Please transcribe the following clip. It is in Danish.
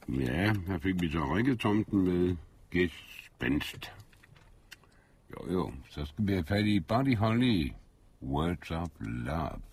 Ja, her fik vi så Rikketomten med gespenst. Jo, så skal vi have fat i Buddy Holly. Words of Love.